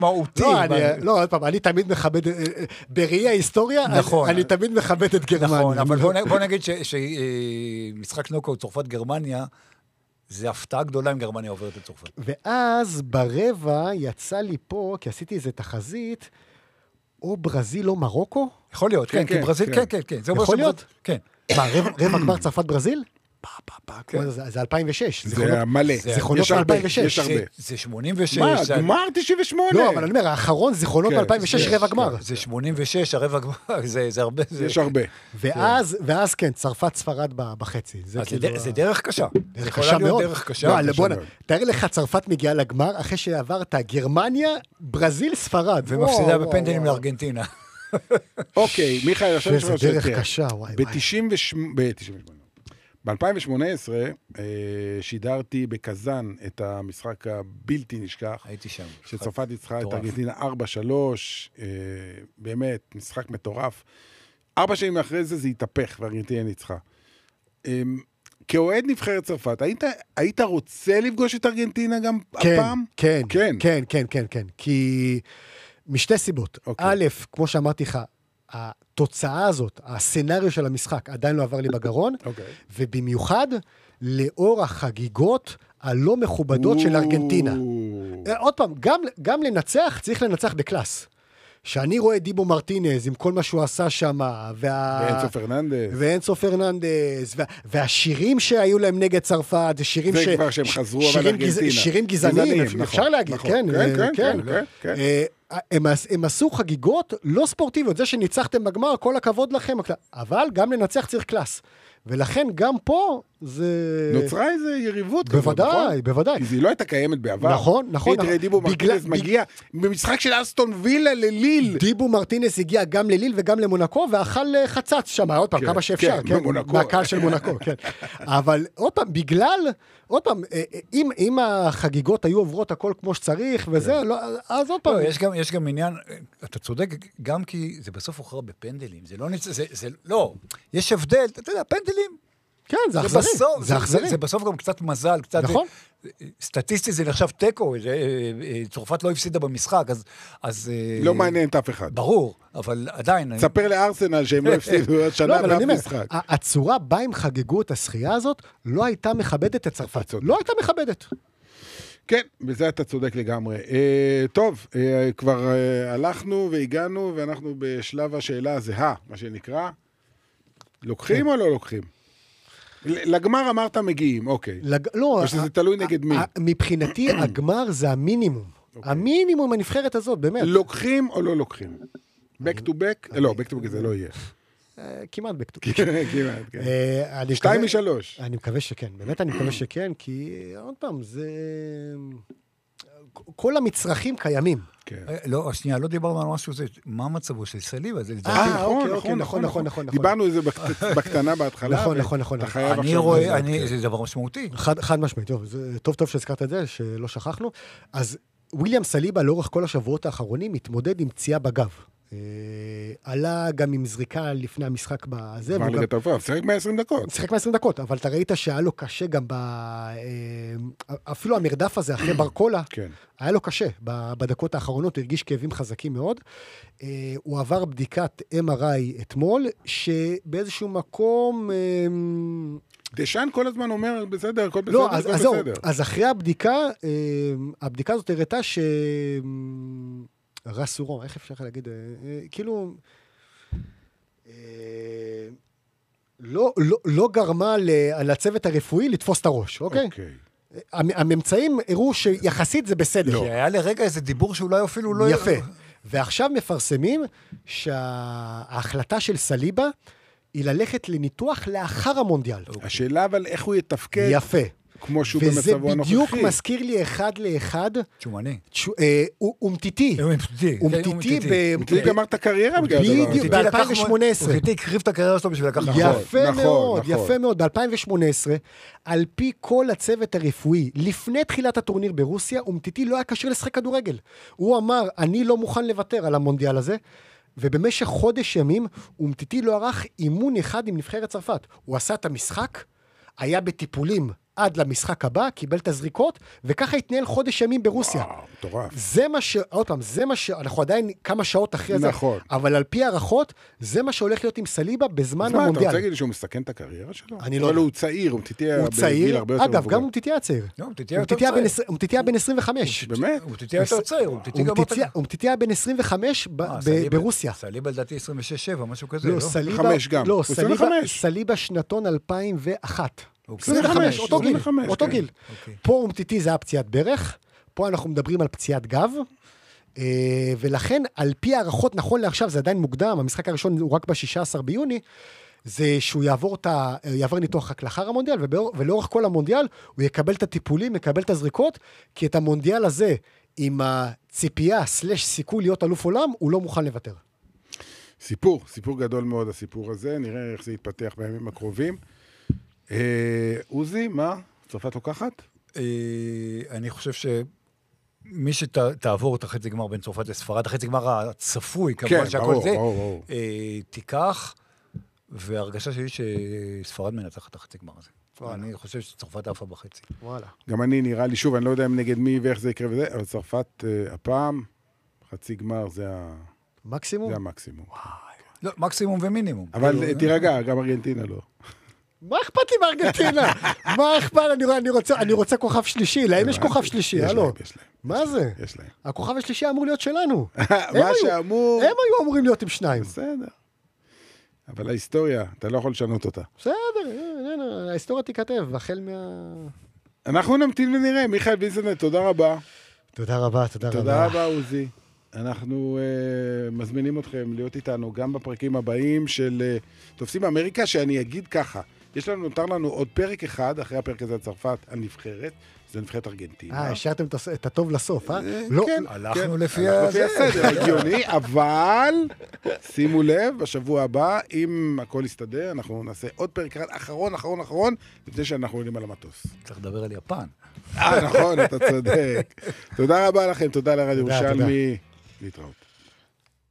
משמעותי. לא, עוד פעם, אני תמיד מכבד, בראי ההיסטוריה, אני תמיד מכבד את גרמניה. נכון, אבל בוא נגיד שמשחק נוקאוט צרפת גרמניה, זה הפתעה גדולה אם גרמניה עוברת לצרפת. ואז ברבע יצא לי פה, כי עשיתי איזה תחזית, או ברזיל או מרוקו? יכול להיות, כן, כי ברזיל, כן. יכול להיות? כן. מה, רבע גמר צרפת ברזיל? זה 2006. זה מלא. זיכרונות מ-2006. יש הרבה. זה 86. מה, גמר 98? לא, אבל אני אומר, האחרון זיכרונות מ-2006 רבע גמר. זה 86, הרבע גמר, זה הרבה. יש הרבה. ואז כן, צרפת ספרד בחצי. זה דרך קשה. דרך קשה מאוד. דרך קשה. תאר לך, צרפת מגיעה לגמר, אחרי שעברת גרמניה, ברזיל, ספרד. ומפסידה בפנדלים לארגנטינה. אוקיי, מיכאל, עכשיו זה דרך קשה, וואי. ב-2018 שידרתי בקזן את המשחק הבלתי נשכח. הייתי שם. שצרפת ניצחה את ארגנטינה 4-3, באמת, משחק מטורף. 4 שנים אחרי זה התהפך, וארגנטינה ניצחה. כאוהד נבחרת צרפת, היית רוצה לפגוש את ארגנטינה גם הפעם? כן. כי משתי סיבות. א', כמו שאמרתי לך, התוצאה הזאת, הסצנריו של המשחק, עדיין לא עבר לי בגרון, ובמיוחד לאור החגיגות הלא מכובדות של ארגנטינה. עוד פעם, גם לנצח, צריך לנצח בקלאס. שאני רואה דיבו מרטינז עם כל מה שהוא עשה שם, ואנסו פרננדס, והשירים שהיו להם נגד צרפת, שירים זה כבר שהם חזרו על ארגנטינה. שירים גזעניים, אפשר להגיד, כן. הם עשו חגיגות לא ספורטיביות, זה שניצחתם בגמר, כל הכבוד לכם, אבל גם לנצח צריך קלאס. ולכן גם פה זה... נוצרה איזה יריבות כזאת, נכון? בוודאי. כי זה לא הייתה קיימת בעבר. נכון. תראה, דיבו מרטינס מגיע במשחק של אסטון וילה לליל. דיבו מרטינס הגיע גם לליל וגם למונקו, ואכל חצץ שם, עוד פעם, כמה שאפשר, כן? מהקהל של מונקו, כן. אבל עוד פעם, אם החגיגות היו עוברות הכל כמו שצריך, וזה, אז עוד פעם. יש גם עניין, אתה צודק, גם כי זה בסוף הוכרע בפנדלים, זה לא, יש הבדל, אתה יודע, פנדלים, כן, זה אכזרי. זה בסוף גם קצת מזל, קצת... נכון. סטטיסטית זה נחשב טקו, צרפת לא הפסידה במשחק, אז... לא מעניין את אף אחד. ברור, אבל עדיין... תספר לארסנל שהם לא הפסידו עוד שנה באף משחק. הצורה בה הם חגגו את השחייה הזאת, לא הייתה מכבדת את צרפת. לא הייתה מכבדת. כן, בזה אתה צודק לגמרי. טוב, כבר הלכנו והגענו, ואנחנו בשלב השאלה הזהה, מה שנקרא. לוקחים או לא לוקחים? לגמר אמרת מגיעים, אוקיי. לא. או שזה תלוי נגד מי? מבחינתי, הגמר זה המינימום. המינימום הנבחרת הזאת, באמת. לוקחים או לא לוקחים? back to back? לא, back to back זה לא יהיה. כמעט back to back. כמעט, כן. 2 מ-3. אני מקווה שכן, באמת אני מקווה שכן, כי עוד פעם, זה... כל המצרכים קיימים. לא, שנייה, לא דיברנו על משהו זה, מה מצבו של סליבה? נכון. דיברנו על זה בקטנה בהתחלה. נכון. אני רואה, זה דבר משמעותי. חד משמעית, טוב שהזכרת את זה, שלא שכחנו. אז וויליאם סליבה לאורך כל השבועות האחרונים מתמודד עם פציעה בגב. עלה גם עם זריקה לפני המשחק בזה. כבר ליגת העופר, שיחק 120 דקות. שיחק 120 דקות, אבל אתה ראית שהיה לו קשה גם אפילו המרדף הזה אחרי ברקולה, היה לו קשה. בדקות האחרונות הוא הרגיש כאבים חזקים מאוד. הוא עבר בדיקת MRI אתמול, שבאיזשהו מקום... דשן כל הזמן אומר, בסדר, הכל בסדר, הכל בסדר. אז אחרי הבדיקה הזאת הראתה רסורו, איך אפשר להגיד, כאילו, לא גרמה לצוות הרפואי לתפוס את הראש, אוקיי? הממצאים הראו שיחסית זה בסדר. היה לרגע איזה דיבור שאולי אפילו לא... יפה. ועכשיו מפרסמים שההחלטה של סליבה היא ללכת לניתוח לאחר המונדיאל. השאלה אבל איך הוא יתפקד. יפה. כמו שהוא במצבו הנוכחי. וזה בדיוק מזכיר לי אחד לאחד. צ'ומני. אומטיטי. אומטיטי גמר את הקריירה בגלל הדבר. בדיוק, ב-2018. אומטיטי הקריב את הקריירה שלו בשביל לקחת. יפה מאוד. ב-2018, על פי כל הצוות הרפואי, לפני תחילת הטורניר ברוסיה, אומטיטי לא היה קשיר לשחק כדורגל. הוא אמר, אני לא מוכן לוותר על המונדיאל הזה, ובמשך חודש ימים, אומטיטי לא ערך אימון אחד עם נבחרת צרפת. הוא עשה את המשחק, היה בטיפולים עד למשחק הבא, קיבל את הזריקות, וככה התנהל חודש ימים ברוסיה. וואו, מטורף. זה מה עוד פעם, זה מה אנחנו עדיין כמה שעות אחרי זה, נכון. אבל על פי הערכות, זה מה שהולך להיות עם סליבה בזמן אתה המונדיאל. רוצה להגיד לי שהוא מסכן את הקריירה שלו? אני לא אבל יודע. הוא צעיר, הוא תתיה הוא בגיל צעיר, הרבה יותר אגב, מבוגר. גם הוא תתיה צעיר. לא, הוא תתיה יותר צעיר. הוא תתיה בן 25. באמת? הוא תתיה יותר צעיר, הוא תתיה בן 25 ברוסיה. סליבה לדעתי 26-7, משהו כזה, לא? 25 גם. לא, הוא 25. סליבה שנתון 2001. 25, אותו גיל. פה אומטיטי זה היה פציעת ברך, פה אנחנו מדברים על פציעת גב, ולכן על פי הערכות נכון לעכשיו, זה עדיין מוקדם, המשחק הראשון הוא רק ב-16 ביוני, זה שהוא יעבור ניתוח רק לאחר המונדיאל, ולאורך כל המונדיאל הוא יקבל את הטיפולים, יקבל את הזריקות, כי את המונדיאל הזה, עם הציפייה /סיכוי להיות אלוף עולם, הוא לא מוכן לוותר. סיפור גדול מאוד הסיפור הזה, נראה איך זה יתפתח בימים הקרובים. עוזי, מה? צרפת לוקחת? אני חושב שמי שתעבור את החצי גמר בין צרפת לספרד, החצי גמר הצפוי, כמובן שהכל זה, תיקח, והרגשה שלי שספרד מנצחת את החצי גמר הזה. אני חושב שצרפת עפה בחצי. גם אני נראה לי, שוב, אני לא יודע אם נגד מי ואיך זה יקרה וזה, אבל צרפת הפעם, חצי גמר זה מקסימום? זה המקסימום. לא, מקסימום ומינימום. אבל תירגע, גם ארגנטינה לא. מה אכפת לי בארגנטינה? מה אכפת? אני רוצה כוכב שלישי, להם יש כוכב שלישי, הלו. יש להם. מה זה? יש להם. הכוכב השלישי אמור להיות שלנו. מה שאמור... הם היו אמורים להיות עם שניים. בסדר. אבל ההיסטוריה, אתה לא יכול לשנות אותה. בסדר, ההיסטוריה תיכתב, החל אנחנו נמתין ונראה. מיכאל ויזנט, תודה רבה. תודה רבה. תודה רבה, עוזי. אנחנו מזמינים אתכם להיות איתנו גם בפרקים הבאים של תופסים אמריקה, שאני אגיד ככה, נותר לנו עוד פרק אחד, אחרי הפרק הזה הצרפת, על נבחרת, זה נבחרת ארגנטינה. השארתם את הטוב לסוף, כן. הלכנו לפי הסדר, הגיוני, אבל שימו לב, בשבוע הבא, אם הכל יסתדר, אנחנו נעשה עוד פרק אחד, אחרון, לפני שאנחנו עולים על המטוס. צריך לדבר על יפן. נכון, אתה צודק. תודה רבה לכם, תודה לרדיו ירושלמי. להתראות.